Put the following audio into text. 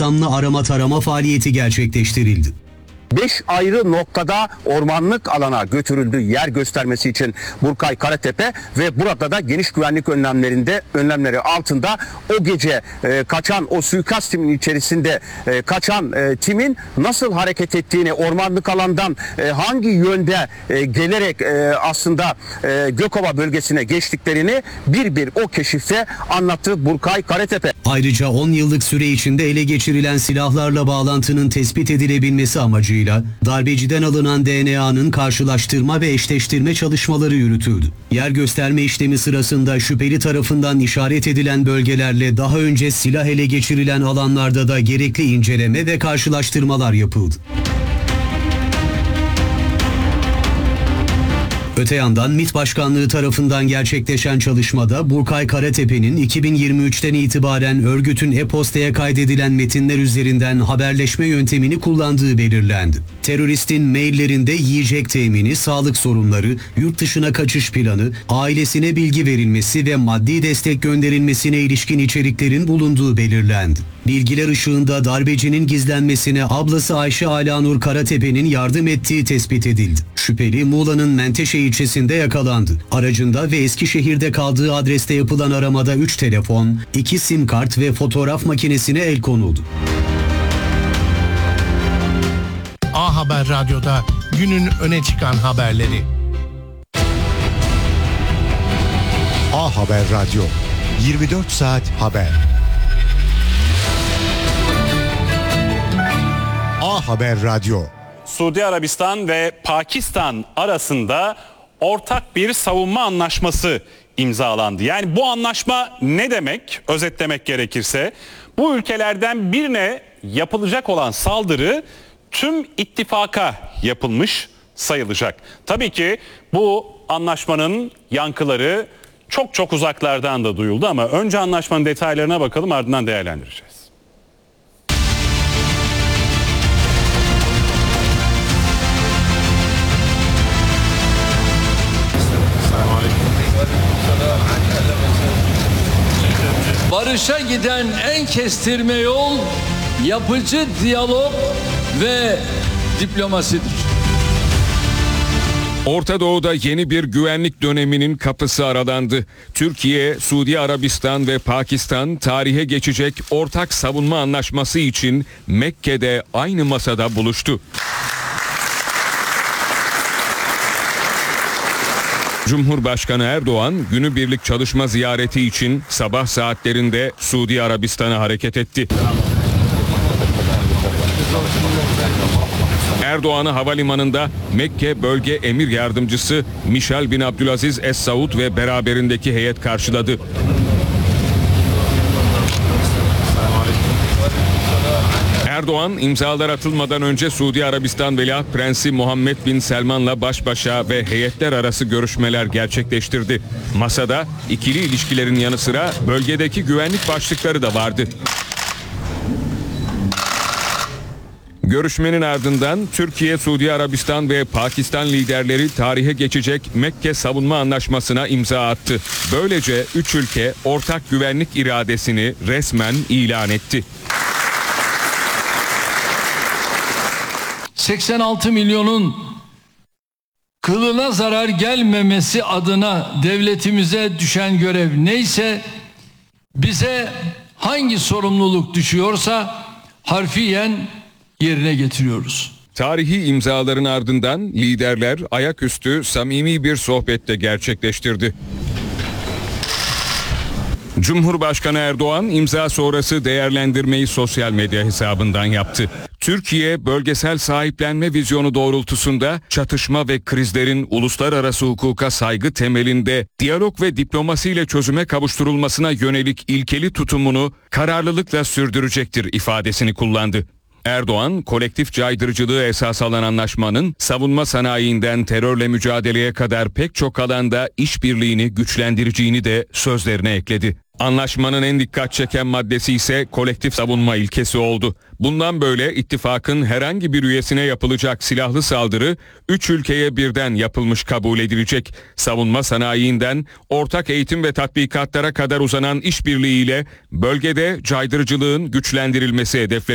kapsamlı arama tarama faaliyeti gerçekleştirildi. 5 ayrı noktada ormanlık alana götürüldü yer göstermesi için Burkay Karatepe ve burada da geniş güvenlik önlemleri altında o gece kaçan o suikast timinin içerisinde kaçan timin nasıl hareket ettiğini, ormanlık alandan hangi yönde gelerek aslında Gökova bölgesine geçtiklerini bir bir o keşifte anlattı Burkay Karatepe. Ayrıca 10 yıllık süre içinde ele geçirilen silahlarla bağlantının tespit edilebilmesi amacıyla darbeciden alınan DNA'nın karşılaştırma ve eşleştirme çalışmaları yürütüldü. Yer gösterme işlemi sırasında şüpheli tarafından işaret edilen bölgelerle daha önce silah ele geçirilen alanlarda da gerekli inceleme ve karşılaştırmalar yapıldı. Öte yandan MİT Başkanlığı tarafından gerçekleşen çalışmada Burkay Karatepe'nin 2023'ten itibaren örgütün e-postaya kaydedilen metinler üzerinden haberleşme yöntemini kullandığı belirlendi. Teröristin maillerinde yiyecek temini, sağlık sorunları, yurt dışına kaçış planı, ailesine bilgi verilmesi ve maddi destek gönderilmesine ilişkin içeriklerin bulunduğu belirlendi. Bilgiler ışığında darbecinin gizlenmesine ablası Ayşe Alanur Karatepe'nin yardım ettiği tespit edildi. Şüpheli Muğla'nın Menteşe ilçesinde yakalandı. Aracında ve Eskişehir'de kaldığı adreste yapılan aramada 3 telefon, 2 sim kart ve fotoğraf makinesine el konuldu. A Haber Radyo'da günün öne çıkan haberleri. A Haber Radyo, 24 saat haber. A Haber Radyo. Suudi Arabistan ve Pakistan arasında ortak bir savunma anlaşması imzalandı. Yani bu anlaşma ne demek? Özetlemek gerekirse bu ülkelerden birine yapılacak olan saldırı tüm ittifaka yapılmış sayılacak. Tabii ki bu anlaşmanın yankıları çok uzaklardan da duyuldu ama önce anlaşmanın detaylarına bakalım, ardından değerlendireceğiz. Barışa giden en kestirme yol yapıcı diyalog ve diplomasidir. Orta Doğu'da yeni bir güvenlik döneminin kapısı aralandı. Türkiye, Suudi Arabistan ve Pakistan tarihe geçecek ortak savunma anlaşması için Mekke'de aynı masada buluştu. Cumhurbaşkanı Erdoğan günübirlik çalışma ziyareti için sabah saatlerinde Suudi Arabistan'a hareket etti. Erdoğan'ı havalimanında Mekke Bölge Emir Yardımcısı Michel bin Abdülaziz Es Saud ve beraberindeki heyet karşıladı. Erdoğan imzalar atılmadan önce Suudi Arabistan Veliaht Prensi Muhammed bin Selman'la baş başa ve heyetler arası görüşmeler gerçekleştirdi. Masada ikili ilişkilerin yanı sıra bölgedeki güvenlik başlıkları da vardı. Görüşmenin ardından Türkiye, Suudi Arabistan ve Pakistan liderleri tarihe geçecek Mekke Savunma Anlaşması'na imza attı. Böylece 3 ülke ortak güvenlik iradesini resmen ilan etti. 86 milyonun kılına zarar gelmemesi adına devletimize düşen görev neyse, bize hangi sorumluluk düşüyorsa harfiyen yerine getiriyoruz. Tarihi imzaların ardından liderler ayaküstü samimi bir sohbet de gerçekleştirdi. Cumhurbaşkanı Erdoğan imza sonrası değerlendirmeyi sosyal medya hesabından yaptı. Türkiye, bölgesel sahiplenme vizyonu doğrultusunda çatışma ve krizlerin uluslararası hukuka saygı temelinde diyalog ve diplomasiyle çözüme kavuşturulmasına yönelik ilkeli tutumunu kararlılıkla sürdürecektir ifadesini kullandı. Erdoğan, kolektif caydırıcılığı esas alan anlaşmanın savunma sanayinden terörle mücadeleye kadar pek çok alanda işbirliğini güçlendireceğini de sözlerine ekledi. Anlaşmanın en dikkat çeken maddesi ise kolektif savunma ilkesi oldu. Bundan böyle ittifakın herhangi bir üyesine yapılacak silahlı saldırı 3 ülkeye birden yapılmış kabul edilecek. Savunma sanayinden ortak eğitim ve tatbikatlara kadar uzanan işbirliğiyle bölgede caydırıcılığın güçlendirilmesi hedefleniyor.